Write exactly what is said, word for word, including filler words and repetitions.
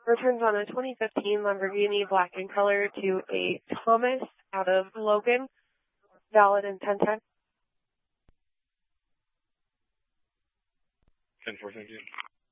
Returns on a twenty fifteen Lamborghini black in color to a Thomas out of Logan, valid in ten ten. ten four, thank you.